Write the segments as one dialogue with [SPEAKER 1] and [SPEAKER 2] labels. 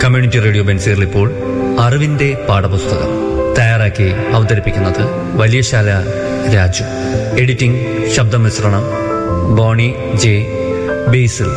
[SPEAKER 1] Community radio ബെൻസീറിൽ ഇപ്പോൾ അറിവിന്റെ പാഠപുസ്തകം തയ്യാറാക്കി അവതരിപ്പിക്കുന്നത് വലിയശാല രാജു. എഡിറ്റിംഗ് ശബ്ദമിശ്രണം ബോണി ജെ ബേസിൽ.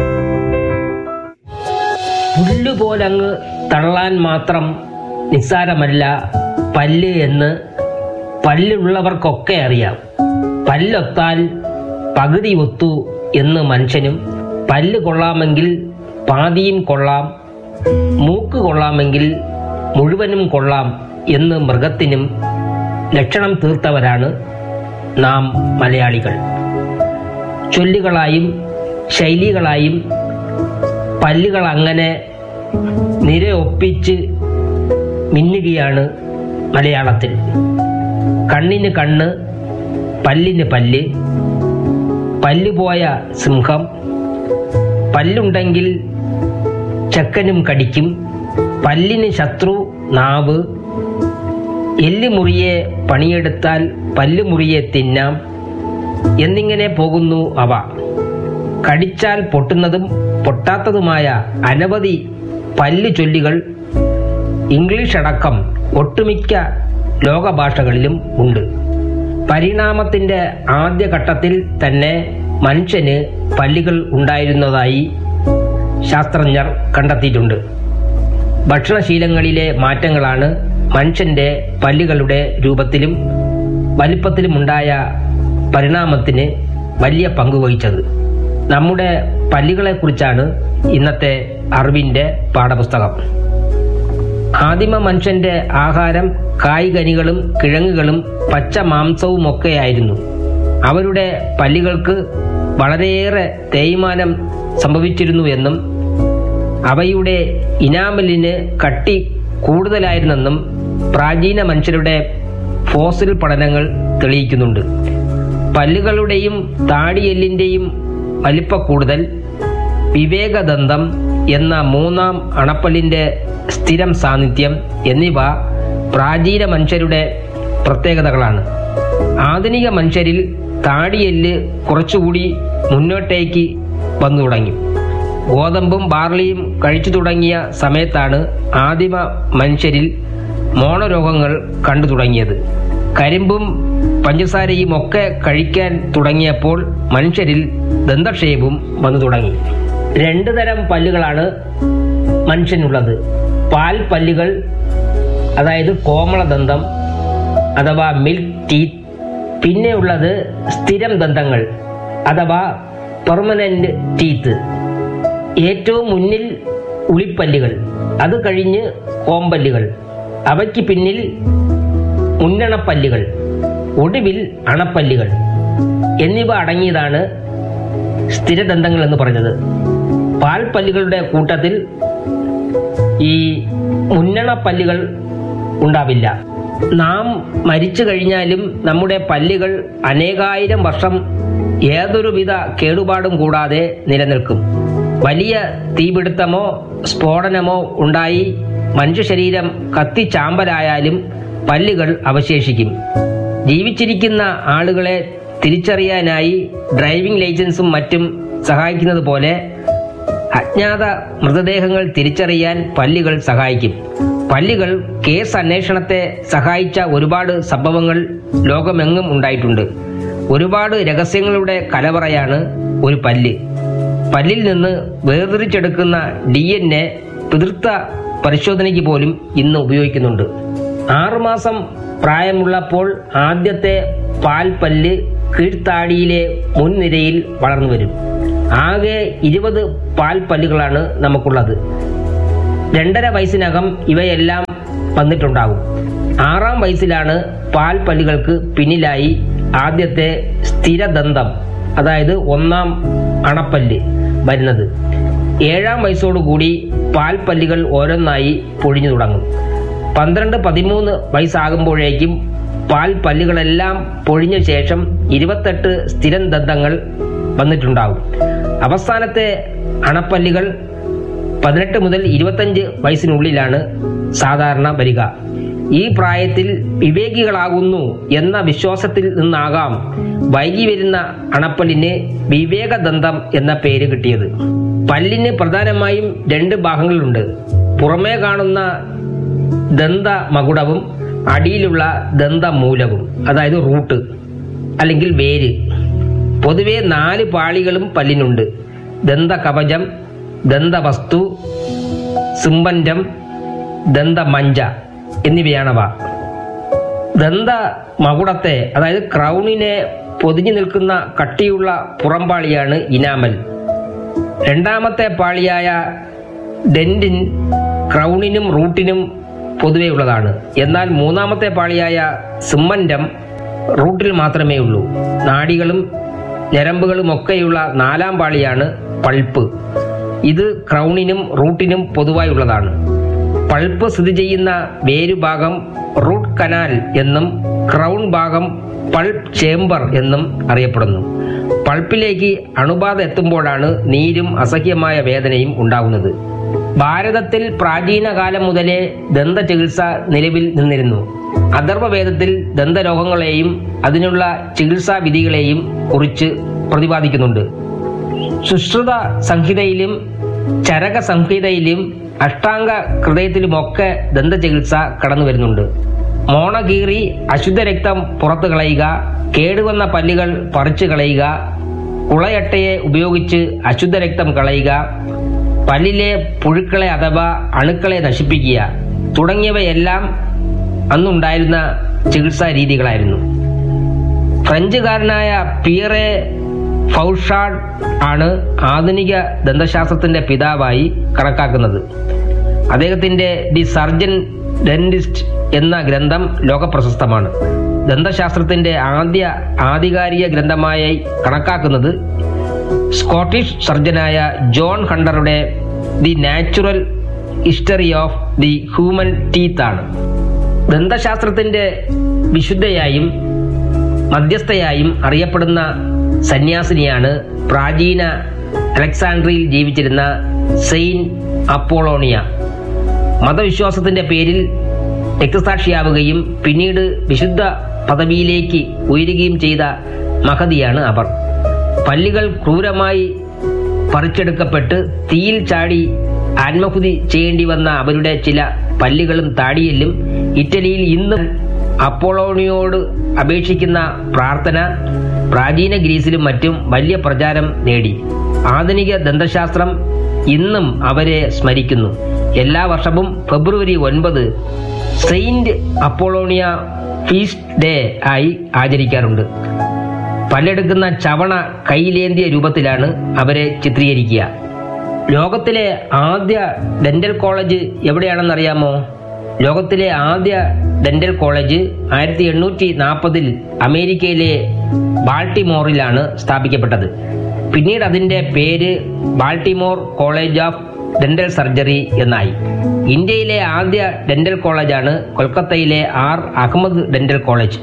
[SPEAKER 2] പുല്ലുപോലങ്ങ് തള്ളാൻ മാത്രം നിസ്സാരമല്ല പല്ല് എന്ന് പല്ലുള്ളവർക്കൊക്കെ അറിയാം. പല്ലൊത്താൽ പകുതി ഒത്തു എന്ന് മനുഷ്യനും, പല്ല് കൊള്ളാമെങ്കിൽ പാതിയും കൊള്ളാം, മൂക്ക് കൊള്ളാമെങ്കിൽ മുഴുവനും കൊള്ളാം എന്ന് മൃഗത്തിനും ലക്ഷണം തീർത്തവരാണ് നാം മലയാളികൾ. ചൊല്ലുകളായും ശൈലികളായും പല്ലുകൾ അങ്ങനെ നിരയൊപ്പിച്ച് മിന്നുകയാണ് മലയാളത്തിൽ. കണ്ണിന് കണ്ണ്, പല്ലിന് പല്ല്, പല്ലുപോയ സിംഹം, പല്ലുണ്ടെങ്കിൽ ചക്കനും കടിക്കും, പല്ലിന് ശത്രു നാവ്, എല്ലുമുറിയെ പണിയെടുത്താൽ പല്ലുമുറിയെ തിന്നാം എന്നിങ്ങനെ പോകുന്നു അവ. കടിച്ചാൽ പൊട്ടുന്നതും പൊട്ടാത്തതുമായ അനവധി പല്ലു ചൊല്ലുകൾ ഇംഗ്ലീഷ് അടക്കം ഒട്ടുമിക്ക ലോകഭാഷകളിലും ഉണ്ട്. പരിണാമത്തിന്റെ ആദ്യഘട്ടത്തിൽ തന്നെ മനുഷ്യന് പല്ലുകൾ ഉണ്ടായിരുന്നതായി ശാസ്ത്രജ്ഞർ കണ്ടെത്തിയിട്ടുണ്ട്. ഭക്ഷണശീലങ്ങളിലെ മാറ്റങ്ങളാണ് മനുഷ്യന്റെ പല്ലുകളുടെ രൂപത്തിലും വലിപ്പത്തിലുമുണ്ടായ പരിണാമത്തിന് വലിയ പങ്കുവഹിച്ചത്. നമ്മുടെ പല്ലുകളെക്കുറിച്ചാണ് ഇന്നത്തെ അറിവിന്റെ പാഠപുസ്തകം. ആദിമ മനുഷ്യന്റെ ആഹാരം കായ്കനികളും കിഴങ്ങുകളും പച്ച മാംസവുമൊക്കെയായിരുന്നു. അവരുടെ പല്ലുകൾക്ക് വളരെയേറെ തേയ്മാനം സംഭവിച്ചിരുന്നു എന്നും അവയുടെ ഇനാമലിന് കട്ടി കൂടുതലായിരുന്നെന്നും പ്രാചീന മനുഷ്യരുടെ ഫോസിൽ പഠനങ്ങൾ തെളിയിക്കുന്നുണ്ട്. പല്ലുകളുടെയും താടിയെല്ലിന്റെയും വലിപ്പക്കൂടുതൽ, വിവേകദന്തം എന്ന മൂന്നാം അണപ്പല്ലിന്റെ സ്ഥിരം സാന്നിധ്യം എന്നിവ പ്രാചീന മനുഷ്യരുടെ പ്രത്യേകതകളാണ്. ആധുനിക മനുഷ്യരിൽ താടിയെല്ല് കുറച്ചുകൂടി മുന്നോട്ടേക്ക് വന്നു തുടങ്ങി. ഗോതമ്പും ബാർലിയും കഴിച്ചു തുടങ്ങിയ സമയത്താണ് ആദിമ മനുഷ്യരിൽ മോണരോഗങ്ങൾ കണ്ടു തുടങ്ങിയത്. കരിമ്പും പഞ്ചസാരയും ഒക്കെ കഴിക്കാൻ തുടങ്ങിയപ്പോൾ മനുഷ്യരിൽ ദന്തക്ഷയവും വന്നു തുടങ്ങി. 2 തരം പല്ലുകളാണ് മനുഷ്യനുള്ളത്. പാൽ പല്ലുകൾ, അതായത് കോമളദന്തം അഥവാ മിൽക്ക് ടീത്ത്. പിന്നെ ഉള്ളത് സ്ഥിരം ദന്തങ്ങൾ അഥവാ പെർമനന്റ് ടീത്ത്. ഏറ്റവും മുന്നിൽ ഉളിപ്പല്ലുകൾ, അത് കഴിഞ്ഞ് കോമ്പല്ലുകൾ, അവയ്ക്ക് പിന്നിൽ മുന്നണപ്പല്ലുകൾ, ഒടുവിൽ അണപ്പല്ലുകൾ എന്നിവ അടങ്ങിയതാണ് സ്ഥിരദന്തങ്ങൾ എന്ന് പറഞ്ഞത്. പാൽപ്പല്ലുകളുടെ കൂട്ടത്തിൽ ഈ മുന്നണപ്പല്ലുകൾ ഉണ്ടാവില്ല. നാം മരിച്ചു കഴിഞ്ഞാലും നമ്മുടെ പല്ലുകൾ അനേകായിരം വർഷം ഏതൊരുവിധ കേടുപാടും കൂടാതെ നിലനിൽക്കും. വലിയ തീപിടുത്തമോ സ്ഫോടനമോ ഉണ്ടായി മനുഷ്യ ശരീരം കത്തിച്ചാമ്പലായാലും പല്ലുകൾ അവശേഷിക്കും. ജീവിച്ചിരിക്കുന്ന ആളുകളെ തിരിച്ചറിയാനായി ഡ്രൈവിംഗ് ലൈസൻസും മറ്റും സഹായിക്കുന്നത് പോലെ അജ്ഞാത മൃതദേഹങ്ങൾ തിരിച്ചറിയാൻ പല്ലുകൾ സഹായിക്കും. പല്ലുകൾ കേസ് അന്വേഷണത്തെ സഹായിച്ച ഒരുപാട് സംഭവങ്ങൾ ലോകമെങ്ങും ഉണ്ടായിട്ടുണ്ട്. ഒരുപാട് രഹസ്യങ്ങളുടെ കലവറയാണ് ഒരു പല്ല്. പല്ലിൽ നിന്ന് വേർതിരിച്ചെടുക്കുന്ന DNA പിതൃത്വ പരിശോധനയ്ക്ക് പോലും ഇന്ന് ഉപയോഗിക്കുന്നുണ്ട്. 6 മാസം പ്രായമുള്ളപ്പോൾ ആദ്യത്തെ പാൽപ്പല്ല് കീഴ്ത്താടിയിലെ മുൻനിരയിൽ വളർന്നു വരും. ആകെ 20 പാൽപ്പല്ലുകളാണ് നമുക്കുള്ളത്. 2.5 വയസ്സിനകം ഇവയെല്ലാം വന്നിട്ടുണ്ടാകും. 6-ാം വയസ്സിലാണ് പാൽപ്പല്ലുകൾക്ക് പിന്നിലായി ആദ്യത്തെ സ്ഥിരദന്തം, അതായത് 1-ാം അണപ്പല്ല് വരുന്നത്. 7-ാം വയസ്സോടുകൂടി പാൽപ്പല്ലുകൾ ഓരോന്നായി പൊഴിഞ്ഞു തുടങ്ങും. 12-13 വയസ്സാകുമ്പോഴേക്കും പാൽപ്പല്ലുകളെല്ലാം പൊഴിഞ്ഞ ശേഷം 28 സ്ഥിരം ദന്തങ്ങൾ വന്നിട്ടുണ്ടാകും. അവസാനത്തെ അണപ്പല്ലുകൾ 18 മുതൽ 25 വയസ്സിനുള്ളിലാണ് സാധാരണ വരിക. ഈ പ്രായത്തിൽ വിവേകികളാകുന്നു എന്ന വിശ്വാസത്തിൽ നിന്നാകാം വൈകി വരുന്ന അണപ്പല്ലിന് വിവേകദന്തം എന്ന പേര് കിട്ടിയത്. പല്ലിന് പ്രധാനമായും 2 ഭാഗങ്ങളുണ്ട്. പുറമേ കാണുന്ന ദന്ത മകുടവും അടിയിലുള്ള ദന്തമൂലവും, അതായത് റൂട്ട് അല്ലെങ്കിൽ വേര്. പൊതുവെ 4 പാളികളും പല്ലിനുണ്ട്. ദന്തകവചം, ദന്തവസ്തു, സിംബന്റം, ദന്തമഞ്ച എന്നിവയാണവ. ദന്തമകുടത്തെ, അതായത് ക്രൗണിനെ പൊതിഞ്ഞു നിൽക്കുന്ന കട്ടിയുള്ള പുറംപാളിയാണ് ഇനാമൽ. രണ്ടാമത്തെ പാളിയായ ഡെന്റിൻ ക്രൗണിനും റൂട്ടിനും പൊതുവെ ഉള്ളതാണ്. എന്നാൽ മൂന്നാമത്തെ പാളിയായ സിമ്മന്റം റൂട്ടിൽ മാത്രമേ ഉള്ളൂ. നാഡികളും ഞരമ്പുകളും ഒക്കെയുള്ള 4ാം പാളിയാണ് പൾപ്പ്. ഇത് ക്രൗണിനും റൂട്ടിനും പൊതുവായി ഉള്ളതാണ്. പൾപ്പ് സ്ഥിതി ചെയ്യുന്ന വേരുഭാഗം റൂട്ട് കനാൽ എന്നും ക്രൗൺ ഭാഗം പൾപ്പ് ചേംബർ എന്നും അറിയപ്പെടുന്നു. പൾപ്പിലേക്ക് അണുബാധ എത്തുമ്പോഴാണ് നീരും അസഹ്യമായ വേദനയും ഉണ്ടാകുന്നത്. ഭാരതത്തിൽ പ്രാചീന കാലം മുതലേ ദന്ത ചികിത്സ നിലവിൽ നിന്നിരുന്നു. അഥർവവേദത്തിൽ ദന്തരോഗങ്ങളെയും അതിനുള്ള ചികിത്സാ വിധികളെയും കുറിച്ച് പ്രതിപാദിക്കുന്നുണ്ട്. സുശ്രുത സംഹിതയിലും ചരക സംഹിതയിലും അഷ്ടാംഗ ഹൃദയത്തിലുമൊക്കെ ദന്ത ചികിത്സ കടന്നു വരുന്നുണ്ട്. മോണ കീറി അശുദ്ധ രക്തം പുറത്തു കളയുക, കേടുവന്ന പല്ലുകൾ പറിച്ചു കളയുക, കുളയട്ടയെ ഉപയോഗിച്ച് അശുദ്ധ രക്തം കളയുക, പല്ലിലെ പുഴുക്കളെ അഥവാ അണുക്കളെ നശിപ്പിക്കുക തുടങ്ങിയവയെല്ലാം അന്നുണ്ടായിരുന്ന ചികിത്സാ രീതികളായിരുന്നു. ഫ്രഞ്ചുകാരനായ പിയറെ ഫൗഷാർഡ് ആണ് ആധുനിക ദന്തശാസ്ത്രത്തിന്റെ പിതാവായി കണക്കാക്കുന്നത്. അദ്ദേഹത്തിന്റെ ദി സർജൻ ഡെന്റിസ്റ്റ് എന്ന ഗ്രന്ഥം ലോകപ്രശസ്തമാണ്. ദന്തശാസ്ത്രത്തിന്റെ ആധികാരിക ഗ്രന്ഥമായി കണക്കാക്കുന്നത് Scottish സർജനായ John ഹണ്ടറുടെ the natural history of the human teeth ആണ്. ദന്തശാസ്ത്രത്തിന്റെ വിശുദ്ധയായും മധ്യസ്ഥയായും അറിയപ്പെടുന്ന സന്യാസിനിയാണ് പ്രാചീന അലക്സാണ്ട്രിയയിൽ ജീവിച്ചിരുന്ന സെയിന്റ് അപ്പോളോണിയ. മതവിശ്വാസത്തിന്റെ പേരിൽ രക്തസാക്ഷിയാവുകയും പിന്നീട് വിശുദ്ധ പദവിയിലേക്ക് ഉയരുകയും ചെയ്ത മഹതിയാണ് അവർ. പല്ലുകൾ ക്രൂരമായി പറിച്ചെടുക്കപ്പെട്ട് തീയിൽ ചാടി ആത്മഹുതി ചെയ്യേണ്ടി വന്ന അവരുടെ ചില പല്ലുകളും താടിയെല്ലും ഇറ്റലിയിൽ ഇന്നും അപ്പോളോണിയോട് അപേക്ഷിക്കുന്ന പ്രാർത്ഥന പ്രാചീന ഗ്രീസിലും മറ്റും വലിയ പ്രചാരം നേടി. ആധുനിക ദന്തശാസ്ത്രം ഇന്നും അവരെ സ്മരിക്കുന്നു. എല്ലാ വർഷവും ഫെബ്രുവരി 9 സെയിന്റ് അപ്പോളോണിയ ഫീസ്റ്റ് ഡേ ആയി ആചരിക്കാറുണ്ട്. പല്ലെടുക്കുന്ന ചവണ കൈയിലേന്തിയ രൂപത്തിലാണ് അവരെ ചിത്രീകരിക്കുക. ലോകത്തിലെ ആദ്യ ഡെന്റൽ കോളേജ് എവിടെയാണെന്നറിയാമോ? ലോകത്തിലെ ആദ്യ ഡെന്റൽ കോളേജ് 1840 അമേരിക്കയിലെ ബാൾട്ടിമോറിലാണ് സ്ഥാപിക്കപ്പെട്ടത്. പിന്നീട് അതിന്റെ പേര് Baltimore college of dental surgery എന്നായി. ഇന്ത്യയിലെ ആദ്യ ഡെന്റൽ കോളേജാണ് കൊൽക്കത്തയിലെ ആർ അഹമ്മദ് ഡെന്റൽ കോളേജ്.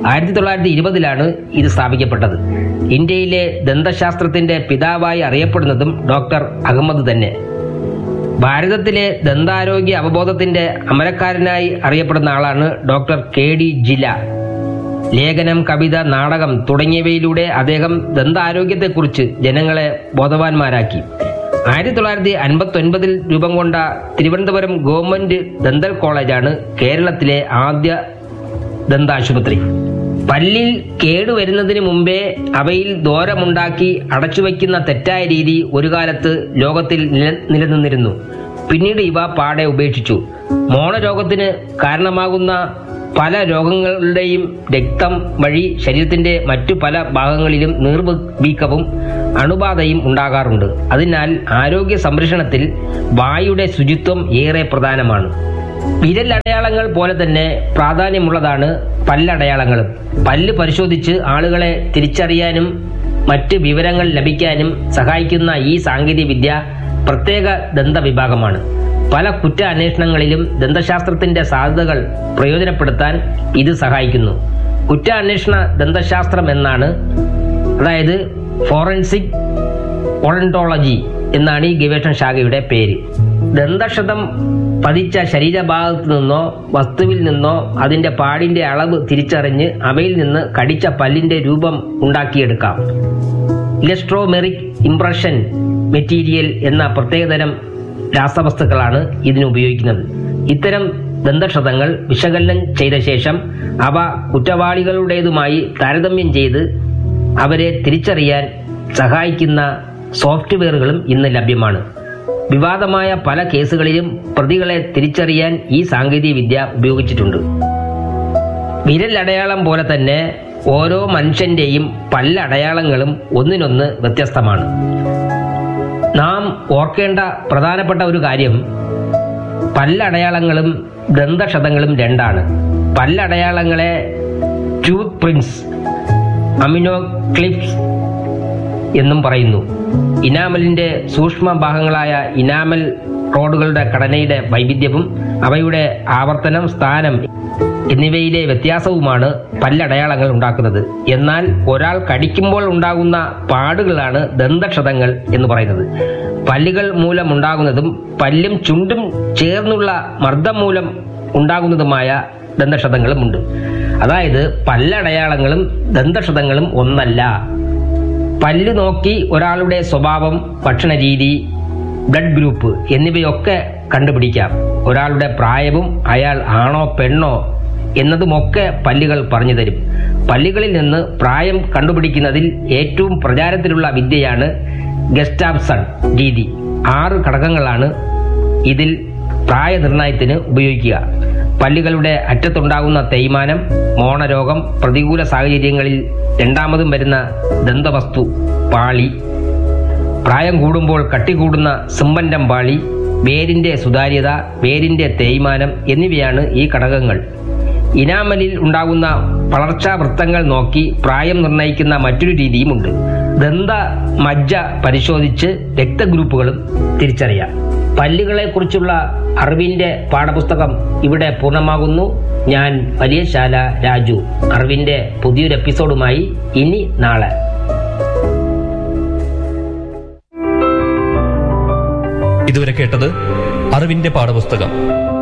[SPEAKER 2] 1920 ഇത് സ്ഥാപിക്കപ്പെട്ടത്. ഇന്ത്യയിലെ ദന്തശാസ്ത്രത്തിന്റെ പിതാവായി അറിയപ്പെടുന്നതും ഡോക്ടർ അഹമ്മദ് തന്നെ. ഭാരതത്തിലെ ദന്താരോഗ്യ അവബോധത്തിന്റെ അമരക്കാരനായി അറിയപ്പെടുന്ന ആളാണ് ഡോക്ടർ KD ജില. ലേഖനം, കവിത, നാടകം തുടങ്ങിയവയിലൂടെ അദ്ദേഹം ദന്താരോഗ്യത്തെക്കുറിച്ച് ജനങ്ങളെ ബോധവാന്മാരാക്കി. 1959 രൂപം കൊണ്ട തിരുവനന്തപുരം ഗവൺമെന്റ് ഡെന്റൽ കോളേജാണ് കേരളത്തിലെ ആദ്യ ദന്താശുപത്രി. പല്ലിൽ കേടുവരുന്നതിന് മുമ്പേ അവയിൽ ദ്വാരമുണ്ടാക്കി അടച്ചുവെക്കുന്ന തെറ്റായ രീതി ഒരു കാലത്ത് ലോകത്തിൽ നിലനിന്നിരുന്നു. പിന്നീട് ഇവ പാടെ ഉപേക്ഷിച്ചു. മോണരോഗത്തിന് കാരണമാകുന്ന പല രോഗങ്ങളുടെയും രക്തം വഴി ശരീരത്തിന്റെ മറ്റു പല ഭാഗങ്ങളിലും നീർവീക്കവും അണുബാധയും ഉണ്ടാകാറുണ്ട്. അതിനാൽ ആരോഗ്യ സംരക്ഷണത്തിൽ വായുടെ ശുചിത്വം ഏറെ പ്രധാനമാണ്. വിരലടയാളങ്ങൾ പോലെ തന്നെ പ്രാധാന്യമുള്ളതാണ് പല്ലടയാളങ്ങളും. പല്ല് പരിശോധിച്ച് ആളുകളെ തിരിച്ചറിയാനും മറ്റ് വിവരങ്ങൾ ലഭിക്കാനും സഹായിക്കുന്ന ഈ സാങ്കേതിക വിദ്യ പ്രത്യേക ദന്ത വിഭാഗമാണ്. പല കുറ്റാന്വേഷണങ്ങളിലും ദന്തശാസ്ത്രത്തിന്റെ സാധ്യതകൾ പ്രയോജനപ്പെടുത്താൻ ഇത് സഹായിക്കുന്നു. കുറ്റാന്വേഷണ ദന്തശാസ്ത്രം എന്നാണ്, അതായത് ഫോറൻസിക് ഓഡോntology എന്നാണ് ഈ ഗവേഷണ ശാഖയുടെ പേര്. ദന്തക്ഷതം പതിച്ച ശരീരഭാഗത്തു നിന്നോ വസ്തുവിൽ നിന്നോ അതിന്റെ പാടിന്റെ അളവ് തിരിച്ചറിഞ്ഞ് അവയിൽ നിന്ന് കടിച്ച പല്ലിന്റെ രൂപം ഉണ്ടാക്കിയെടുക്കാം. ഇലസ്ട്രോമെറിക് ഇംപ്രഷൻ മെറ്റീരിയൽ എന്ന പ്രത്യേകതരം രാസവസ്തുക്കളാണ് ഇതിന് ഉപയോഗിക്കുന്നത്. ഇത്തരം ദന്തക്ഷതങ്ങൾ വിശകലനം ചെയ്ത ശേഷം അവ കുറ്റവാളികളുടേതുമായി താരതമ്യം ചെയ്ത് അവരെ തിരിച്ചറിയാൻ സഹായിക്കുന്ന സോഫ്റ്റ്വെയറുകളും ഇന്ന് ലഭ്യമാണ്. വിവാദമായ പല കേസുകളിലും പ്രതികളെ തിരിച്ചറിയാൻ ഈ സാങ്കേതിക വിദ്യ ഉപയോഗിച്ചിട്ടുണ്ട്. വിരലടയാളം പോലെ തന്നെ ഓരോ മനുഷ്യന്റെയും പല്ലടയാളങ്ങളും ഒന്നിനൊന്ന് വ്യത്യസ്തമാണ്. നാം ഓർക്കേണ്ട പ്രധാനപ്പെട്ട ഒരു കാര്യം, പല്ലടയാളങ്ങളും ദന്തക്ഷതങ്ങളും രണ്ടാണ്. പല്ലടയാളങ്ങളെ ടൂത്ത് പ്രിന്റ്സ്, അമിനോക്ലിപ്സ് എന്നും പറയുന്നു. ഇനാമലിന്റെ സൂക്ഷ്മ ഭാഗങ്ങളായ ഇനാമൽ റോഡുകളുടെ ഘടനയുടെ വൈവിധ്യവും അവയുടെ ആവർത്തനം, സ്ഥാനം എന്നിവയിലെ വ്യത്യാസവുമാണ് പല്ലടയാളങ്ങൾ ഉണ്ടാക്കുന്നത്. എന്നാൽ ഒരാൾ കടിക്കുമ്പോൾ ഉണ്ടാകുന്ന പാടുകളാണ് ദന്തക്ഷതങ്ങൾ എന്ന് പറയുന്നത്. പല്ലുകൾ മൂലമുണ്ടാകുന്നതും പല്ലും ചുണ്ടും ചേർന്നുള്ള മർദ്ദം മൂലം ഉണ്ടാകുന്നതുമായ ദന്തക്ഷതങ്ങളുമുണ്ട്. അതായത് പല്ലടയാളങ്ങളും ദന്തക്ഷതങ്ങളും ഒന്നല്ല. പല്ല് നോക്കി ഒരാളുടെ സ്വഭാവം, ഭക്ഷണരീതി, ബ്ലഡ് ഗ്രൂപ്പ് എന്നിവയൊക്കെ കണ്ടുപിടിക്കാം. ഒരാളുടെ പ്രായവും അയാൾ ആണോ പെണ്ണോ എന്നതുമൊക്കെ പല്ലുകൾ പറഞ്ഞു തരും. പല്ലുകളിൽ നിന്ന് പ്രായം കണ്ടുപിടിക്കുന്നതിൽ ഏറ്റവും പ്രചാരത്തിലുള്ള വിദ്യയാണ് ഗസ്റ്റാവ്സൺ രീതി. 6 ഘടകങ്ങളാണ് ഇതിൽ പ്രായനിർണയത്തിന് ഉപയോഗിക്കുക. പല്ലുകളുടെ അറ്റത്തുണ്ടാകുന്ന തേയ്മാനം, മോണരോഗം, പ്രതികൂല സാഹചര്യങ്ങളിൽ രണ്ടാമതും വരുന്ന ദന്തവസ്തു പാളി, പ്രായം കൂടുമ്പോൾ കട്ടി കൂടുന്ന സിമ്പന്റം പാളി, വേരിന്റെ സുതാര്യത, വേരിന്റെ തേയ്മാനം എന്നിവയാണ് ഈ ഘടകങ്ങൾ. ഇനാമലിൽ ഉണ്ടാകുന്ന വളർച്ചാ വൃത്തങ്ങൾ നോക്കി പ്രായം നിർണ്ണയിക്കുന്ന മറ്റൊരു രീതിയുമുണ്ട്. ദന്ത മജ്ജ പരിശോധിച്ച് രക്തഗ്രൂപ്പുകളും തിരിച്ചറിയാം. പല്ലുകളെക്കുറിച്ചുള്ള അറിവിന്റെ പാഠപുസ്തകം ഇവിടെ പൂർണ്ണമാകുന്നു. ഞാൻ വലിയശാല രാജു. അറിവിന്റെ പുതിയൊരു എപ്പിസോഡുമായി ഇനി നാളെ.
[SPEAKER 1] ഇതുവരെ കേട്ടത് അറിവിന്റെ പാഠപുസ്തകം.